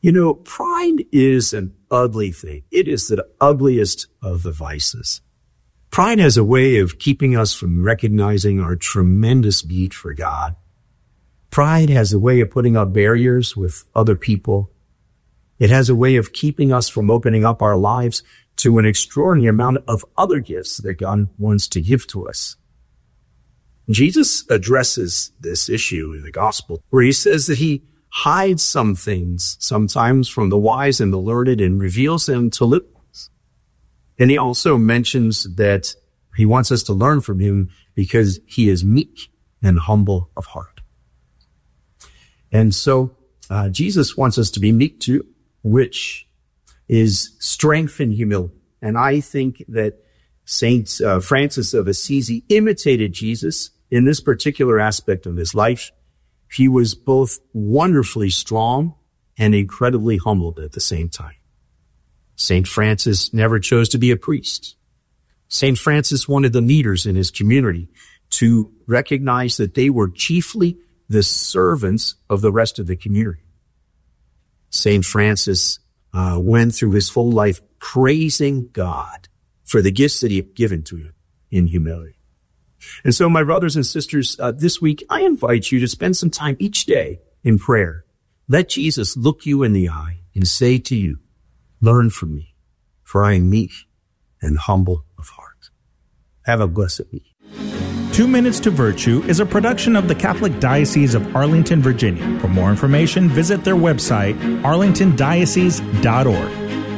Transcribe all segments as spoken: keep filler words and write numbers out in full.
You know, pride is an ugly thing. It is the ugliest of the vices. Pride has a way of keeping us from recognizing our tremendous need for God. Pride has a way of putting up barriers with other people. It has a way of keeping us from opening up our lives to an extraordinary amount of other gifts that God wants to give to us. Jesus addresses this issue in the gospel, where he says that he hides some things sometimes from the wise and the learned and reveals them to little ones. And he also mentions that he wants us to learn from him because he is meek and humble of heart. And so uh, Jesus wants us to be meek too, which is strength and humility. And I think that Saint uh, Francis of Assisi imitated Jesus in this particular aspect of his life. He was both wonderfully strong and incredibly humbled at the same time. Saint Francis never chose to be a priest. Saint Francis wanted the leaders in his community to recognize that they were chiefly the servants of the rest of the community. Saint Francis uh, went through his full life praising God for the gifts that he had given to him in humility. And so, my brothers and sisters, uh, this week, I invite you to spend some time each day in prayer. Let Jesus look you in the eye and say to you, learn from me, for I am meek and humble of heart. Have a blessed week. Two Minutes to Virtue is a production of the Catholic Diocese of Arlington, Virginia. For more information, visit their website, arlington diocese dot org.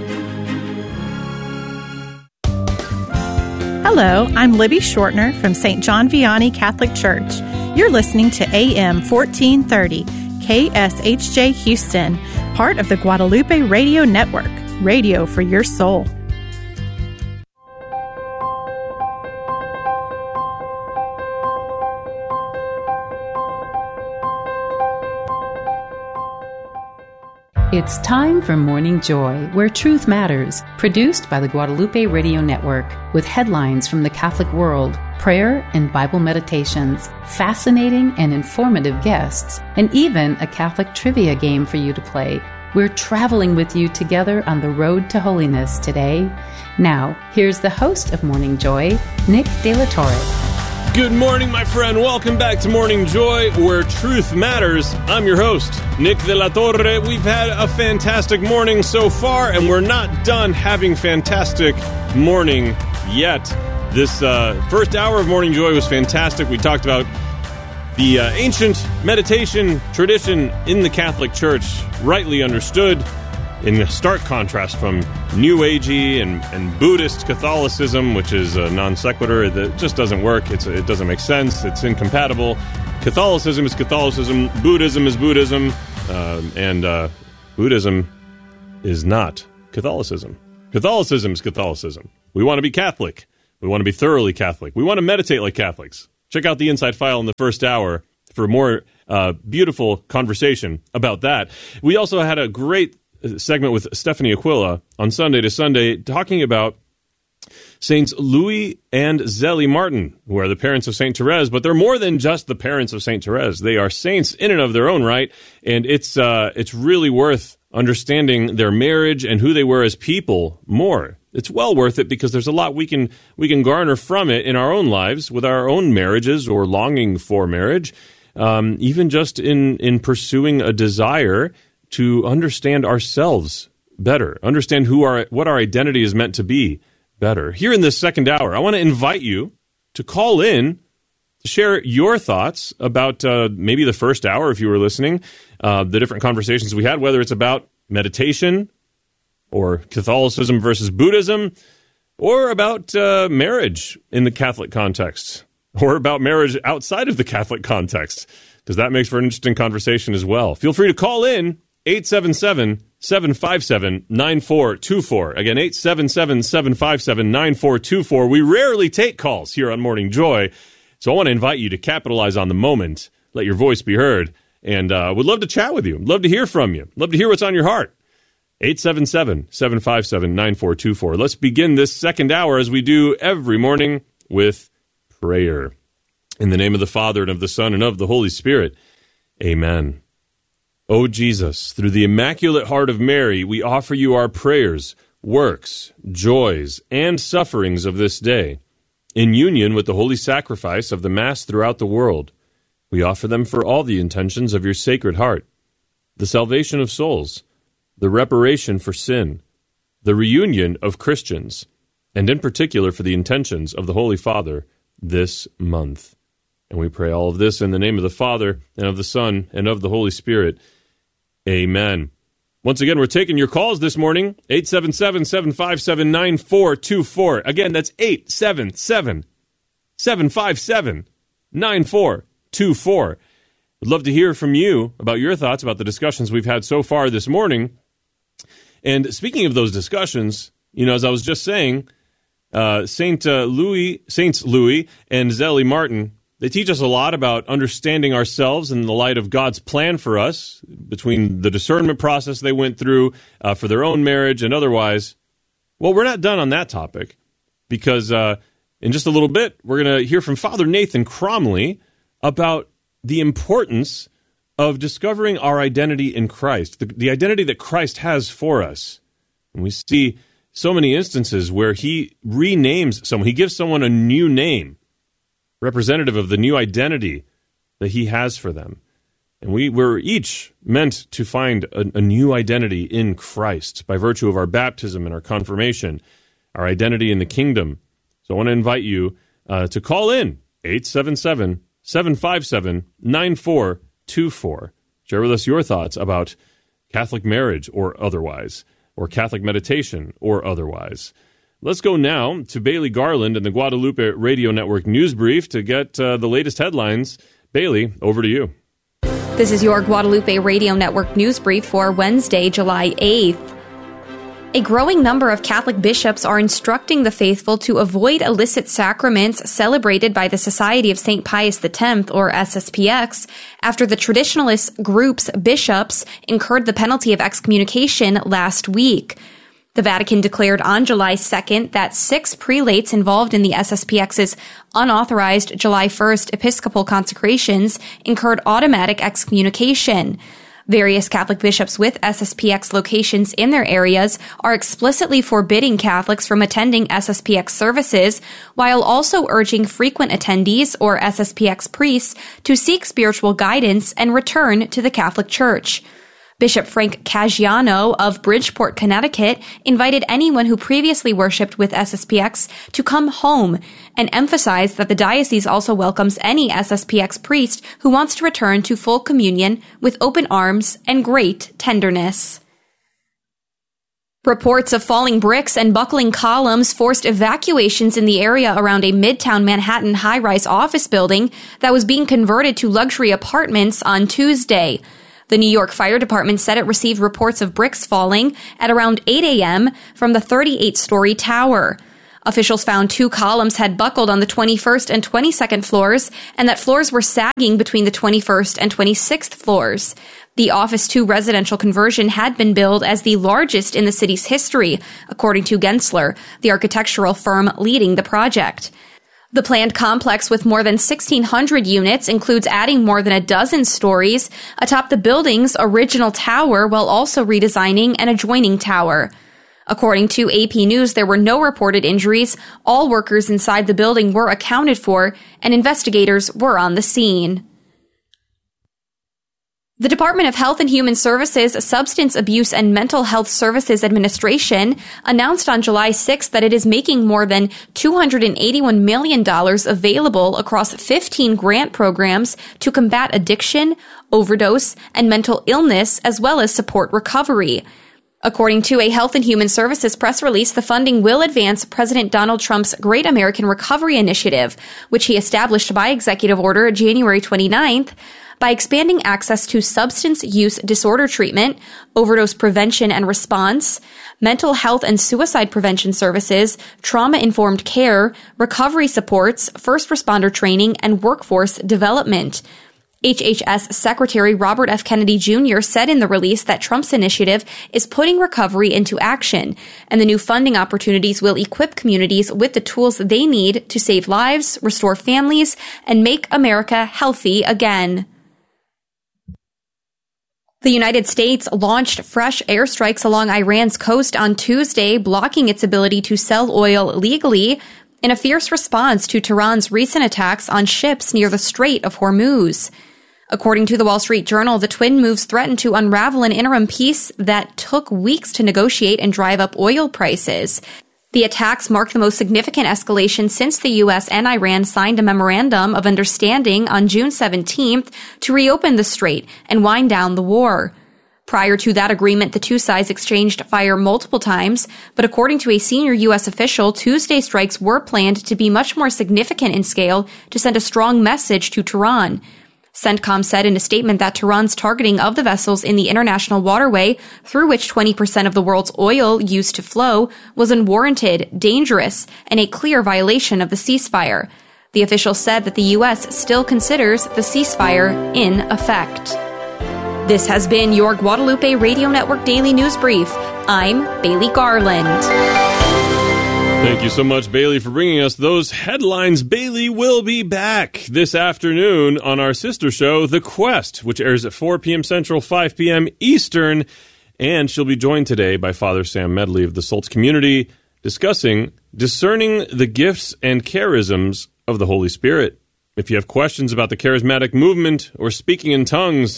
Hello, I'm Libby Shortner from Saint John Vianney Catholic Church. You're listening to A M fourteen thirty, K S H J Houston, part of the Guadalupe Radio Network, radio for your soul. It's time for Morning Joy, where truth matters, produced by the Guadalupe Radio Network, with headlines from the Catholic world, prayer and Bible meditations, fascinating and informative guests, and even a Catholic trivia game for you to play. We're traveling with you together on the road to holiness today. Now, here's the host of Morning Joy, Nick De La Torre. Good morning, my friend. Welcome back to Morning Joy, where truth matters. I'm your host, Nick De La Torre. We've had a fantastic morning so far, and we're not done having fantastic morning yet. This uh, first hour of Morning Joy was fantastic. We talked about the uh, ancient meditation tradition in the Catholic Church, rightly understood, in stark contrast from New Agey and, and Buddhist Catholicism, which is a non sequitur that just doesn't work. It's, it doesn't make sense. It's incompatible. Catholicism is Catholicism. Buddhism is Buddhism. Uh, and uh, Buddhism is not Catholicism. Catholicism is Catholicism. We want to be Catholic. We want to be thoroughly Catholic. We want to meditate like Catholics. Check out the Inside File in the first hour for more uh, beautiful conversation about that. We also had a great segment with Stephanie Aquila on Sunday to Sunday talking about Saints Louis and Zélie Martin, who are the parents of Saint Therese, but they're more than just the parents of Saint Therese. They are saints in and of their own right, and it's uh, it's really worth understanding their marriage and who they were as people more. It's well worth it because there's a lot we can we can garner from it in our own lives with our own marriages or longing for marriage, um, even just in in pursuing a desire to understand ourselves better, understand who our what our identity is meant to be better. Here in this second hour, I want to invite you to call in to share your thoughts about uh, maybe the first hour, if you were listening, uh, the different conversations we had, whether it's about meditation or Catholicism versus Buddhism, or about uh, marriage in the Catholic context, or about marriage outside of the Catholic context, because that makes for an interesting conversation as well. Feel free to call in. eight seven seven, seven five seven, nine four two four. Again, eight seven seven, seven five seven, nine four two four. We rarely take calls here on Morning Joy, so I want to invite you to capitalize on the moment, let your voice be heard, and uh, would love to chat with you, love to hear from you, love to hear what's on your heart. eight seven seven, seven five seven, nine four two four. Let's begin this second hour, as we do every morning, with prayer. In the name of the Father, and of the Son, and of the Holy Spirit. Amen. O Jesus, through the Immaculate Heart of Mary, we offer you our prayers, works, joys, and sufferings of this day. In union with the holy sacrifice of the Mass throughout the world, we offer them for all the intentions of your Sacred Heart, the salvation of souls, the reparation for sin, the reunion of Christians, and in particular for the intentions of the Holy Father this month. And we pray all of this in the name of the Father, and of the Son, and of the Holy Spirit. Amen. Once again, we're taking your calls this morning, eight seven seven, seven five seven, nine four two four. Again, that's eight seven seven, seven five seven, nine four two four. We'd love to hear from you about your thoughts about the discussions we've had so far this morning. And speaking of those discussions, you know, as I was just saying, uh, Saint uh, Louis, Saints Louis and Zélie Martin, they teach us a lot about understanding ourselves in the light of God's plan for us, between the discernment process they went through uh, for their own marriage and otherwise. Well, we're not done on that topic, because uh, in just a little bit, we're going to hear from Father Nathan Cromly about the importance of discovering our identity in Christ, the, the identity that Christ has for us. And we see so many instances where he renames someone, he gives someone a new name, representative of the new identity that he has for them. And we were each meant to find a, a new identity in Christ by virtue of our baptism and our confirmation, our identity in the kingdom. So I want to invite you uh, to call in eight seven seven, seven five seven, nine four two four. Share with us your thoughts about Catholic marriage or otherwise, or Catholic meditation or otherwise. Let's go now to Bailey Garland and the Guadalupe Radio Network News Brief to get uh, the latest headlines. Bailey, over to you. This is your Guadalupe Radio Network News Brief for Wednesday, July eighth. A growing number of Catholic bishops are instructing the faithful to avoid illicit sacraments celebrated by the Society of Saint Pius the Tenth, or S S P X, after the traditionalist group's bishops incurred the penalty of excommunication last week. The Vatican declared on July second that six prelates involved in the S S P X's unauthorized July first episcopal consecrations incurred automatic excommunication. Various Catholic bishops with S S P X locations in their areas are explicitly forbidding Catholics from attending S S P X services, while also urging frequent attendees or S S P X priests to seek spiritual guidance and return to the Catholic Church. Bishop Frank Caggiano of Bridgeport, Connecticut, invited anyone who previously worshipped with S S P X to come home and emphasized that the diocese also welcomes any S S P X priest who wants to return to full communion with open arms and great tenderness. Reports of falling bricks and buckling columns forced evacuations in the area around a Midtown Manhattan high-rise office building that was being converted to luxury apartments on Tuesday. The New York Fire Department said it received reports of bricks falling at around eight a.m. from the thirty-eight story tower. Officials found two columns had buckled on the twenty-first and twenty-second floors, and that floors were sagging between the twenty-first and twenty-sixth floors. The Office two residential conversion had been billed as the largest in the city's history, according to Gensler, the architectural firm leading the project. The planned complex, with more than sixteen hundred units, includes adding more than a dozen stories atop the building's original tower, while also redesigning an adjoining tower. According to A P News, there were no reported injuries, all workers inside the building were accounted for, and investigators were on the scene. The Department of Health and Human Services Substance Abuse and Mental Health Services Administration announced on July sixth that it is making more than two hundred eighty-one million dollars available across fifteen grant programs to combat addiction, overdose, and mental illness, as well as support recovery. According to a Health and Human Services press release, the funding will advance President Donald Trump's Great American Recovery Initiative, which he established by executive order January twenty-ninth, by expanding access to substance use disorder treatment, overdose prevention and response, mental health and suicide prevention services, trauma-informed care, recovery supports, first responder training, and workforce development. H H S Secretary Robert F. Kennedy Junior said in the release that Trump's initiative is putting recovery into action, and the new funding opportunities will equip communities with the tools they need to save lives, restore families, and make America healthy again. The United States launched fresh airstrikes along Iran's coast on Tuesday, blocking its ability to sell oil legally in a fierce response to Tehran's recent attacks on ships near the Strait of Hormuz. According to the Wall Street Journal, the twin moves threatened to unravel an interim peace that took weeks to negotiate and drive up oil prices. The attacks mark the most significant escalation since the U S and Iran signed a memorandum of understanding on June seventeenth to reopen the strait and wind down the war. Prior to that agreement, the two sides exchanged fire multiple times, but according to a senior U S official, Tuesday's strikes were planned to be much more significant in scale to send a strong message to Tehran. CENTCOM said in a statement that Tehran's targeting of the vessels in the international waterway, through which twenty percent of the world's oil used to flow, was unwarranted, dangerous, and a clear violation of the ceasefire. The official said that the U S still considers the ceasefire in effect. This has been your Guadalupe Radio Network Daily News Brief. I'm Bailey Garland. Thank you so much, Bailey, for bringing us those headlines. Bailey will be back this afternoon on our sister show, The Quest, which airs at four p.m. Central, five p.m. Eastern. And she'll be joined today by Father Sam Medley of the Sults community, discussing discerning the gifts and charisms of the Holy Spirit. If you have questions about the charismatic movement or speaking in tongues,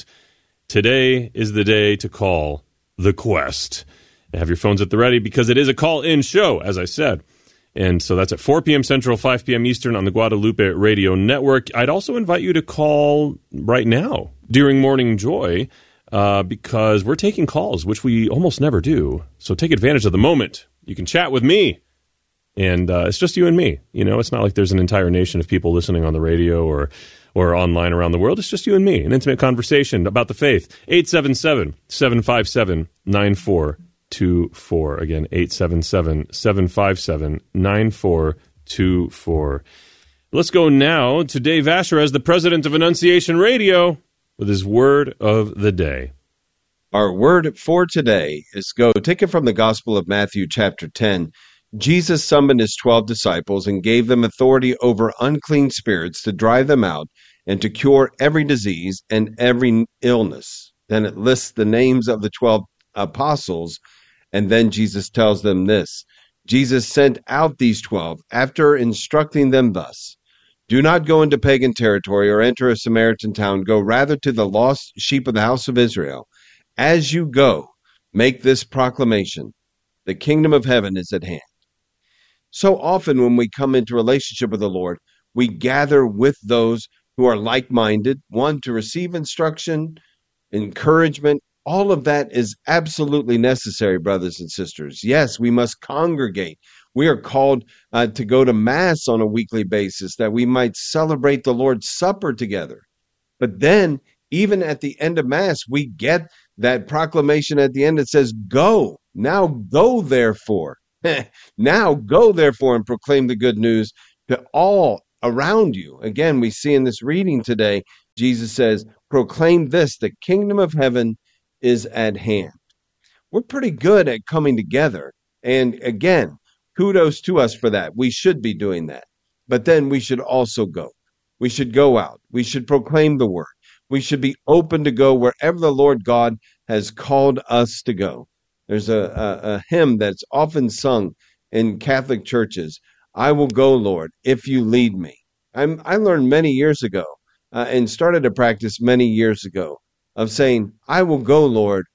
today is the day to call The Quest. Have your phones at the ready because it is a call-in show, as I said. And so that's at four p.m. Central, five p.m. Eastern on the Guadalupe Radio Network. I'd also invite you to call right now during Morning Joy uh, because we're taking calls, which we almost never do. So take advantage of the moment. You can chat with me. And uh, it's just you and me. You know, it's not like there's an entire nation of people listening on the radio or or online around the world. It's just you and me, an intimate conversation about the faith. eight seven seven, seven five seven, nine four two four. Again, eight seven seven, seven five seven, nine four two four. Let's go now to Dave Asher as the president of Annunciation Radio with his word of the day. Our word for today is go. Taken from the Gospel of Matthew chapter ten. Jesus summoned his twelve disciples and gave them authority over unclean spirits to drive them out and to cure every disease and every illness. Then it lists the names of the twelve apostles, and then Jesus tells them this. Jesus sent out these twelve after instructing them thus. Do not go into pagan territory or enter a Samaritan town. Go rather to the lost sheep of the house of Israel. As you go, make this proclamation. The kingdom of heaven is at hand. So often when we come into relationship with the Lord, we gather with those who are like-minded, one, to receive instruction, encouragement. All of that is absolutely necessary, brothers and sisters. Yes, we must congregate. We are called uh, to go to Mass on a weekly basis that we might celebrate the Lord's Supper together. But then, even at the end of Mass, we get that proclamation at the end that says, go, now go therefore. Now go therefore and proclaim the good news to all around you. Again, we see in this reading today, Jesus says, proclaim this, the kingdom of heaven is at hand. We're pretty good at coming together. And again, kudos to us for that. We should be doing that. But then we should also go. We should go out. We should proclaim the word. We should be open to go wherever the Lord God has called us to go. There's a, a, a hymn that's often sung in Catholic churches. I will go, Lord, if you lead me. I'm, I learned many years ago uh, and started a practice many years ago of saying, I will go, Lord,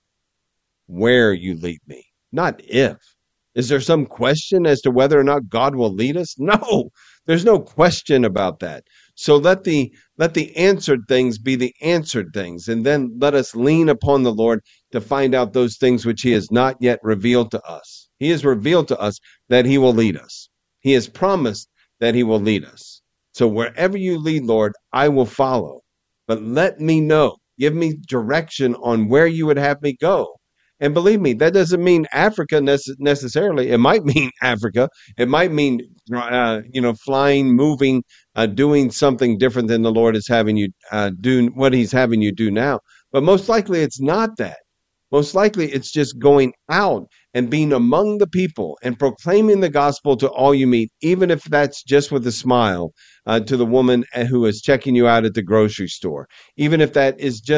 where you lead me, not if. Is there some question as to whether or not God will lead us? No, there's no question about that. So let the let the answered things be the answered things, and then let us lean upon the Lord to find out those things which he has not yet revealed to us. He has revealed to us that he will lead us. He has promised that he will lead us. So wherever you lead, Lord, I will follow. But let me know. Give me direction on where you would have me go. And believe me, that doesn't mean Africa nece- necessarily. It might mean Africa. It might mean, uh, you know, flying, moving, uh, doing something different than the Lord is having you uh, do, what he's having you do now. But most likely it's not that. Most likely it's just going out and being among the people and proclaiming the gospel to all you meet, even if that's just with a smile uh, to the woman who is checking you out at the grocery store, even if that is just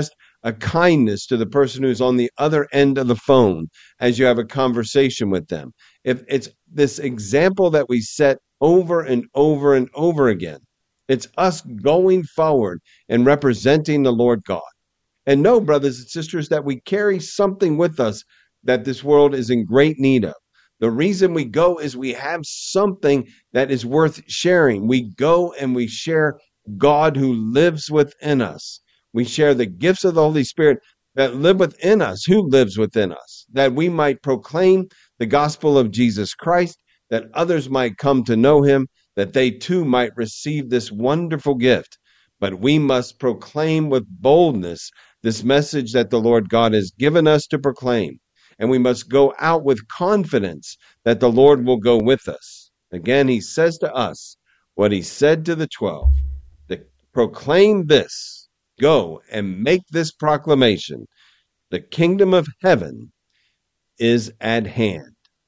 a kindness to the person who's on the other end of the phone as you have a conversation with them. If it's this example that we set over and over and over again, it's us going forward and representing the Lord God. And know, brothers and sisters, that we carry something with us that this world is in great need of. The reason we go is we have something that is worth sharing. We go and we share God who lives within us. We share the gifts of the Holy Spirit that live within us, who lives within us, that we might proclaim the gospel of Jesus Christ, that others might come to know him, that they too might receive this wonderful gift. But we must proclaim with boldness this message that the Lord God has given us to proclaim. And we must go out with confidence that the Lord will go with us. Again, he says to us what he said to the twelve, to proclaim this, go and make this proclamation. The kingdom of heaven is at hand.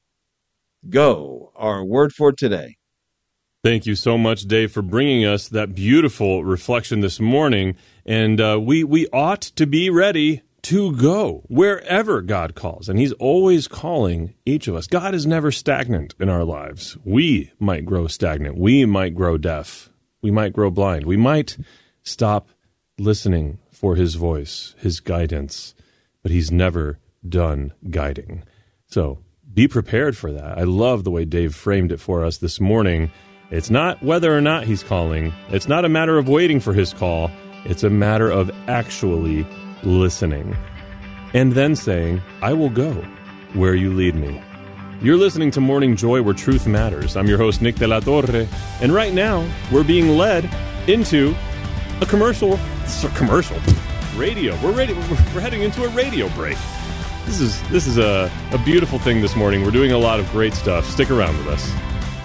Go, our word for today. Thank you so much, Dave, for bringing us that beautiful reflection this morning. And uh, we, we ought to be ready to go wherever God calls. And he's always calling each of us. God is never stagnant in our lives. We might grow stagnant. We might grow deaf. We might grow blind. We might stop listening for his voice, his guidance. But he's never done guiding. So be prepared for that. I love the way Dave framed it for us this morning. It's not whether or not he's calling. It's not a matter of waiting for his call. It's a matter of actually listening and then saying, I will go where you lead me. You're listening to Morning Joy, where truth matters. I'm your host, Nick De La Torre, and right now we're being led into a commercial. It's a commercial radio. We're ready. We're heading into a radio break. This is this is a, a beautiful thing this morning. We're doing a lot of great stuff. Stick around with us.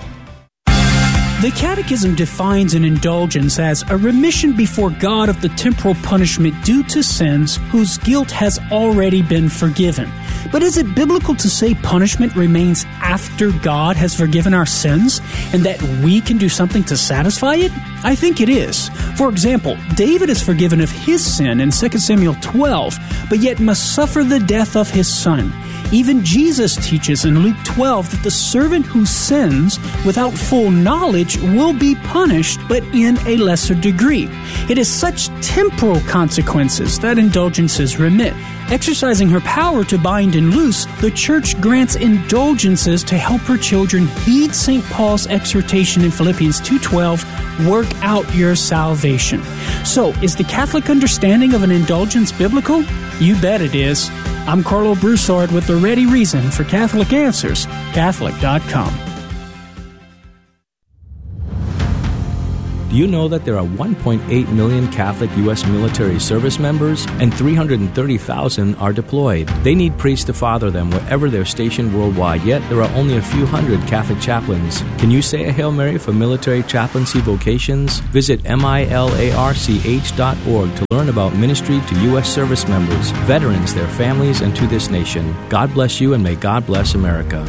The Catechism defines an indulgence as a remission before God of the temporal punishment due to sins whose guilt has already been forgiven. But is it biblical to say punishment remains after God has forgiven our sins and that we can do something to satisfy it? I think it is. For example, David is forgiven of his sin in Second Samuel twelve, but yet must suffer the death of his son. Even Jesus teaches in Luke twelve that the servant who sins without full knowledge will be punished, but in a lesser degree. It is such temporal consequences that indulgences remit. Exercising her power to bind and loose, the Church grants indulgences to help her children heed Saint Paul's exhortation in Philippians two twelve, work out your salvation. So, is the Catholic understanding of an indulgence biblical? You bet it is. I'm Carlo Broussard with the ready reason for Catholic Answers, Catholic dot com. Do you know that there are one point eight million Catholic U S military service members and three hundred thirty thousand are deployed? They need priests to father them wherever they're stationed worldwide, yet there are only a few hundred Catholic chaplains. Can you say a Hail Mary for military chaplaincy vocations? Visit milarch dot org to learn about ministry to U S service members, veterans, their families, and to this nation. God bless you, and may God bless America.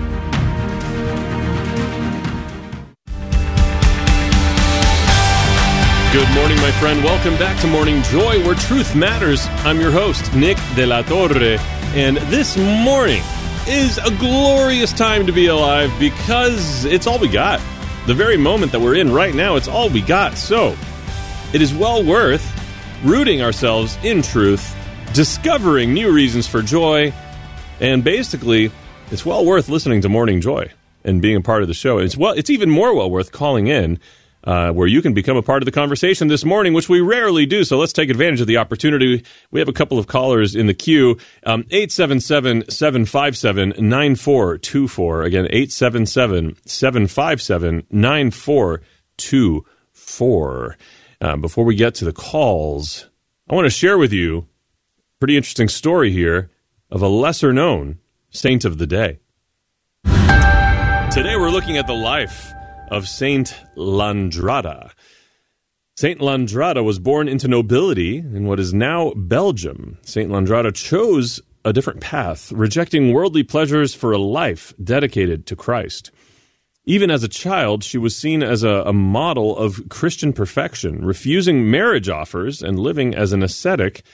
Good morning, my friend. Welcome back to Morning Joy, where truth matters. I'm your host, Nick De La Torre, and this morning is a glorious time to be alive because it's all we got. The very moment that we're in right now, it's all we got. So it is well worth rooting ourselves in truth, discovering new reasons for joy, and basically, it's well worth listening to Morning Joy and being a part of the show. It's well, it's even more well worth calling in, Uh, where you can become a part of the conversation this morning, which we rarely do. So let's take advantage of the opportunity. We have a couple of callers in the queue. Um, eight seven seven, seven five seven, nine four two four. Again, eight seven seven, seven five seven, nine four two four. Uh, before we get to the calls, I want to share with you a pretty interesting story here of a lesser-known saint of the day. Today we're looking at the life of Saint Landrada. Saint Landrada was born into nobility in what is now Belgium. Saint Landrada chose a different path, rejecting worldly pleasures for a life dedicated to Christ. Even as a child, she was seen as a, a model of Christian perfection, refusing marriage offers and living as an ascetic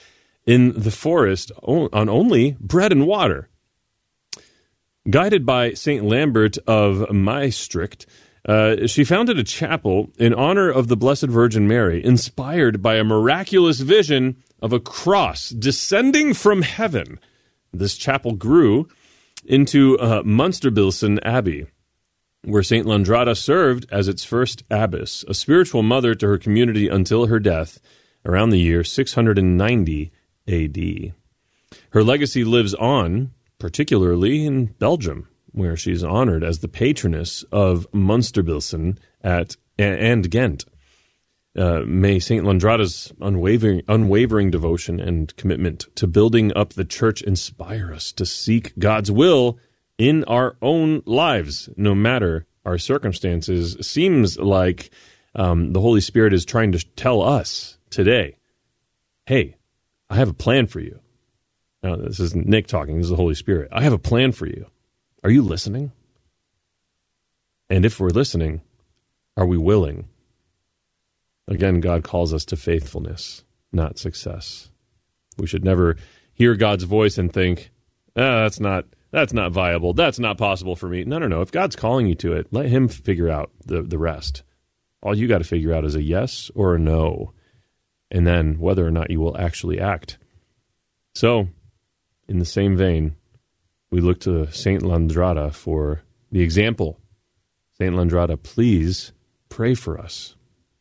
in the forest on only bread and water. Guided by Saint Lambert of Maastricht, uh, she founded a chapel in honor of the Blessed Virgin Mary, inspired by a miraculous vision of a cross descending from heaven. This chapel grew into uh, Munsterbilsen Abbey, where Saint Landrada served as its first abbess, a spiritual mother to her community until her death around the year six hundred ninety A D. Her legacy lives on, particularly in Belgium, where she's honored as the patroness of Munsterbilsen at and Ghent. Uh, may Saint Landrada's unwavering, unwavering devotion and commitment to building up the church inspire us to seek God's will in our own lives, no matter our circumstances. Seems like um, the Holy Spirit is trying to tell us today, hey, I have a plan for you. Now, this isn't Nick talking, this is the Holy Spirit. I have a plan for you. Are you listening? And if we're listening, are we willing? Again, God calls us to faithfulness, not success. We should never hear God's voice and think, ah, that's not that's not viable. That's not possible for me. No, no, no. If God's calling you to it, let him figure out the, the rest. All you got to figure out is a yes or a no, and then whether or not you will actually act. So, in the same vein, we look to Saint Landrada for the example. Saint Landrada, please pray for us.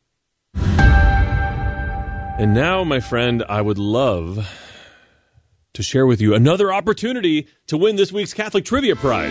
And now, my friend, I would love to share with you another opportunity to win this week's Catholic Trivia Prize.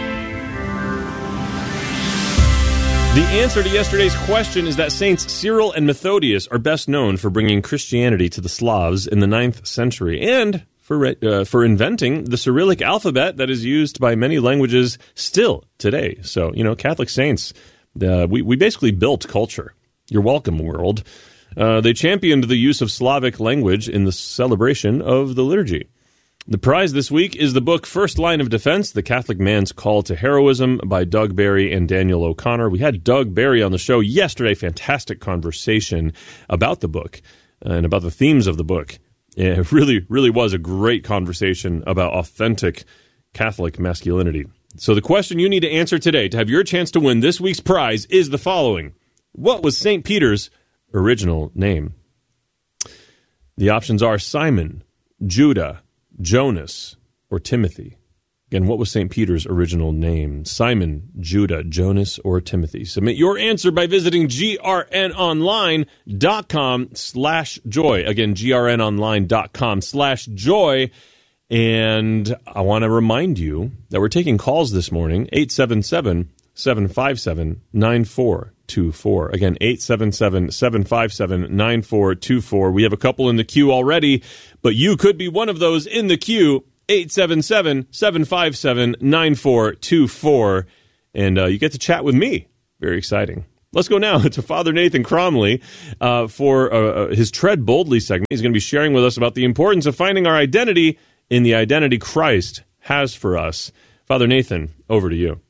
The answer to yesterday's question is that Saints Cyril and Methodius are best known for bringing Christianity to the Slavs in the ninth century and for uh, for inventing the Cyrillic alphabet that is used by many languages still today. So, you know, Catholic saints, uh, we, we basically built culture. You're welcome, world. Uh, they championed the use of Slavic language in the celebration of the liturgy. The prize this week is the book First Line of Defense, The Catholic Man's Call to Heroism by Doug Barry and Daniel O'Connor. We had Doug Barry on the show yesterday. Fantastic conversation about the book and about the themes of the book. It really, really was a great conversation about authentic Catholic masculinity. So the question you need to answer today to have your chance to win this week's prize is the following. What was Saint Peter's original name? The options are Simon, Judah, Jonas, or Timothy. Again, what was Saint Peter's original name? Simon, Judah, Jonas, or Timothy? Submit your answer by visiting grnonline.com slash joy. Again, grnonline.com slash joy. And I want to remind you that we're taking calls this morning, eight seven seven, seven five seven, nine four two four. Again, eight seven seven, seven five seven, nine four two four. We have a couple in the queue already, but you could be one of those in the queue, eight seven seven, seven five seven, nine four two four. And uh, you get to chat with me. Very exciting. Let's go now to Father Nathan Cromly uh, for uh, his Tread Boldly segment. He's going to be sharing with us about the importance of finding our identity in the identity Christ has for us. Father Nathan, over to you.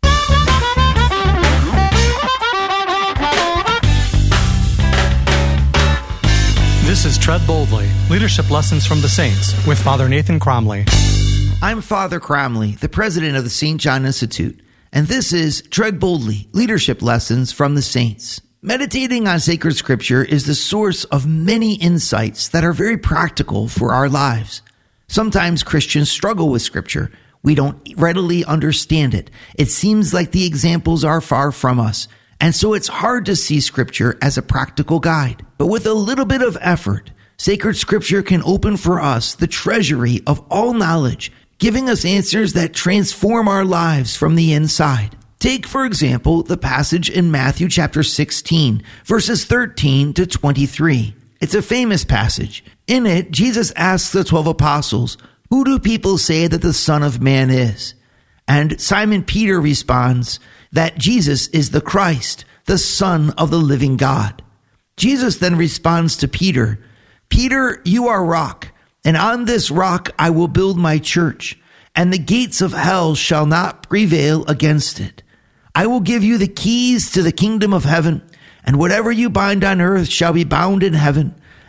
This is Tread Boldly, Leadership Lessons from the Saints, with Father Nathan Cromly. I'm Father Cromly, the president of the Saint John Institute, and this is Tread Boldly, Leadership Lessons from the Saints. Meditating on sacred scripture is the source of many insights that are very practical for our lives. Sometimes Christians struggle with scripture. We don't readily understand it. It seems like the examples are far from us. And so it's hard to see scripture as a practical guide. But with a little bit of effort, sacred scripture can open for us the treasury of all knowledge, giving us answers that transform our lives from the inside. Take, for example, the passage in Matthew chapter sixteen, verses thirteen to twenty-three. It's a famous passage. In it, Jesus asks the twelve apostles, "Who do people say that the Son of Man is?" And Simon Peter responds that Jesus is the Christ, the Son of the living God. Jesus then responds to Peter, "Peter, you are rock, and on this rock I will build my church, and the gates of hell shall not prevail against it. I will give you the keys to the kingdom of heaven, and whatever you bind on earth shall be bound in heaven,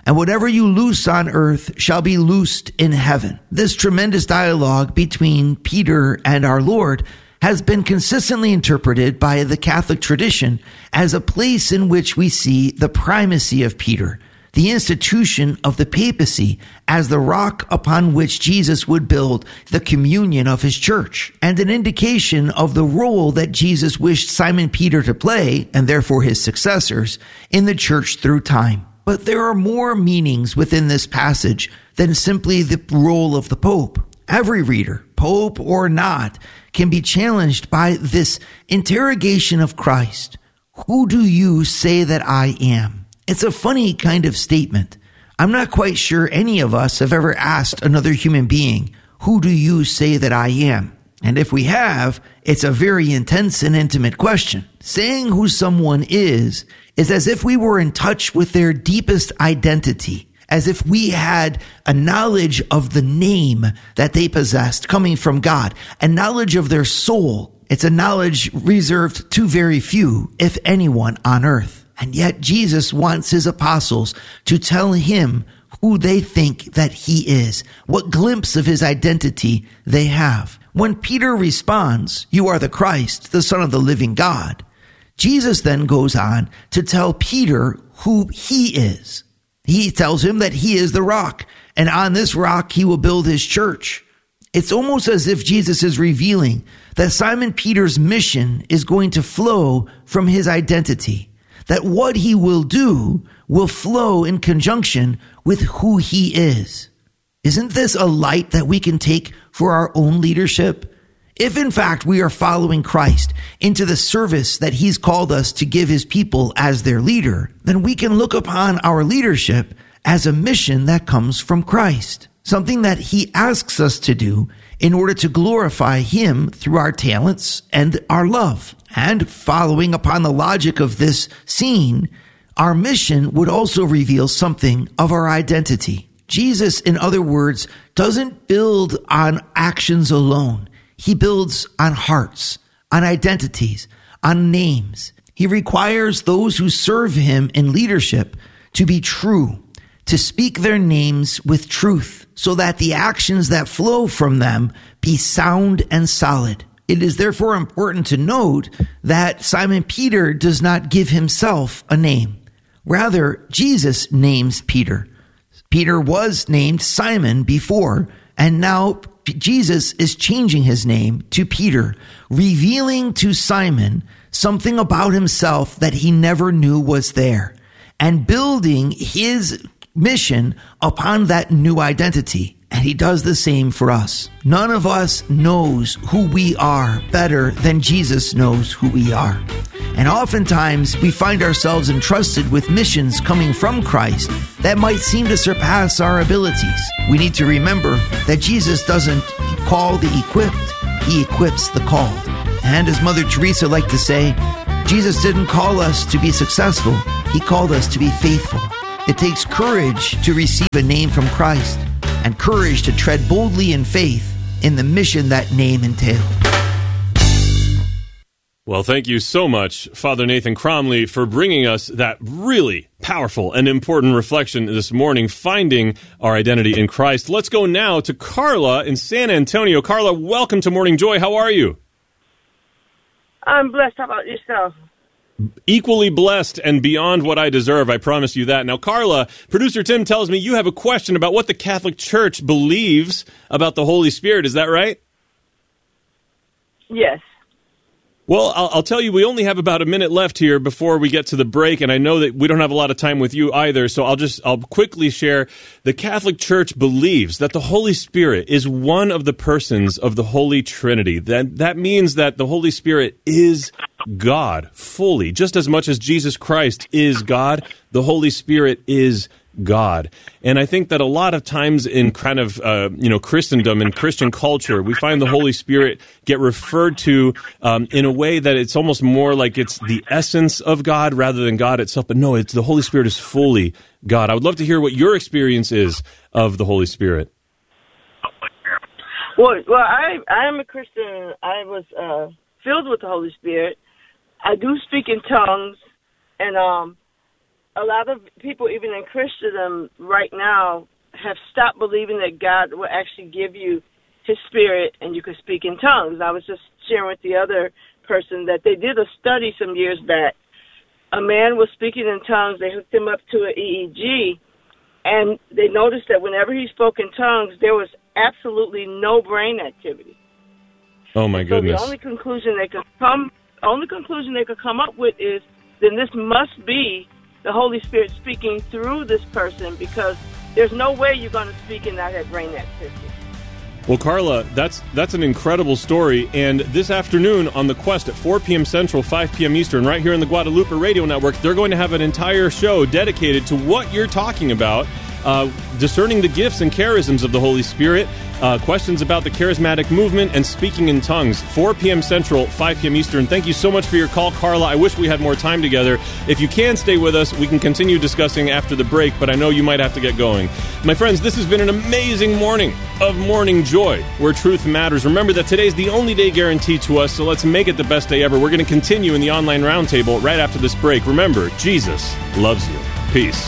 and whatever you loose on earth shall be loosed in heaven. This tremendous dialogue between Peter and our Lord has been consistently interpreted by the Catholic tradition as a place in which we see the primacy of Peter, the institution of the papacy as the rock upon which Jesus would build the communion of his church, and an indication of the role that Jesus wished Simon Peter to play, and therefore his successors, in the church through time. But there are more meanings within this passage than simply the role of the Pope. Every reader, Pope or not, can be challenged by this interrogation of Christ. Who do you say that I am? It's a funny kind of statement. I'm not quite sure any of us have ever asked another human being, who do you say that I am? And if we have, it's a very intense and intimate question. Saying who someone is is as if we were in touch with their deepest identity, as if we had a knowledge of the name that they possessed coming from God, a knowledge of their soul. It's a knowledge reserved to very few, if anyone, on earth. And yet Jesus wants his apostles to tell him who they think that he is, what glimpse of his identity they have. When Peter responds, "You are the Christ, the Son of the living God," Jesus then goes on to tell Peter who he is. He tells him that he is the rock, and on this rock he will build his church. It's almost as if Jesus is revealing that Simon Peter's mission is going to flow from his identity, that what he will do will flow in conjunction with who he is. Isn't this a light that we can take for our own leadership? If in fact we are following Christ into the service that he's called us to give his people as their leader, then we can look upon our leadership as a mission that comes from Christ, something that he asks us to do in order to glorify him through our talents and our love. And following upon the logic of this scene, our mission would also reveal something of our identity. Jesus, in other words, doesn't build on actions alone. He builds on hearts, on identities, on names. He requires those who serve him in leadership to be true, to speak their names with truth, so that the actions that flow from them be sound and solid. It is therefore important to note that Simon Peter does not give himself a name. Rather, Jesus names Peter. Peter was named Simon before, and now Jesus is changing his name to Peter, revealing to Simon something about himself that he never knew was there, and building his mission upon that new identity. And he does the same for us. None of us knows who we are better than Jesus knows who we are. And oftentimes we find ourselves entrusted with missions coming from Christ that might seem to surpass our abilities. We need to remember that Jesus doesn't call the equipped, he equips the called. And as Mother Teresa liked to say, Jesus didn't call us to be successful, he called us to be faithful. It takes courage to receive a name from Christ, and courage to tread boldly in faith in the mission that name entailed. Well, thank you so much, Father Nathan Cromly, for bringing us that really powerful and important reflection this morning, finding our identity in Christ. Let's go now to Carla in San Antonio. Carla, welcome to Morning Joy. How are you? I'm blessed. How about yourself? Equally blessed and beyond what I deserve. I promise you that. Now, Carla, producer Tim tells me you have a question about what the Catholic Church believes about the Holy Spirit. Is that right? Yes. Well, I'll, I'll tell you, we only have about a minute left here before we get to the break, and I know that we don't have a lot of time with you either, so I'll just, I'll quickly share. The Catholic Church believes that the Holy Spirit is one of the persons of the Holy Trinity. That, that means that the Holy Spirit is God fully. Just as much as Jesus Christ is God, the Holy Spirit is God. And I think that a lot of times in kind of, uh, you know, Christendom and Christian culture, we find the Holy Spirit get referred to um, in a way that it's almost more like it's the essence of God rather than God itself. But no, it's the Holy Spirit is fully God. I would love to hear what your experience is of the Holy Spirit. Well, well, I I am a Christian. I was uh, filled with the Holy Spirit. I do speak in tongues, and um, a lot of people, even in Christendom right now, have stopped believing that God will actually give you his spirit and you can speak in tongues. I was just sharing with the other person that they did a study some years back. A man was speaking in tongues. They hooked him up to an E E G, and they noticed that whenever he spoke in tongues, there was absolutely no brain activity. Oh, my goodness. So the only conclusion they could come, only conclusion they could come up with is, then this must be the Holy Spirit speaking through this person, because there's no way you're going to speak and not have brain activity. Well, Carla, that's that's an incredible story. And this afternoon on The Quest at four p.m. Central, five p.m. Eastern, right here in the Guadalupe Radio Network, they're going to have an entire show dedicated to what you're talking about, uh, discerning the gifts and charisms of the Holy Spirit, uh, questions about the charismatic movement, and speaking in tongues. four p.m. Central, five p.m. Eastern. Thank you so much for your call, Carla. I wish we had more time together. If you can stay with us, we can continue discussing after the break, but I know you might have to get going. My friends, this has been an amazing morning of Morning Joy, where truth matters. Remember that today's the only day guaranteed to us, so let's make it the best day ever. We're going to continue in the online roundtable right after this break. Remember, Jesus loves you. Peace.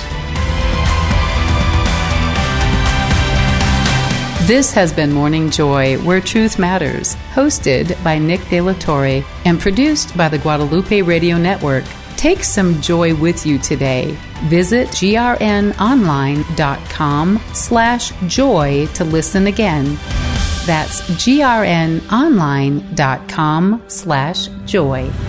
This has been Morning Joy, where truth matters, hosted by Nick De La Torre and produced by the Guadalupe Radio Network. Take some joy with you today. Visit grnonline.com slash joy to listen again. That's grnonline.com slash joy.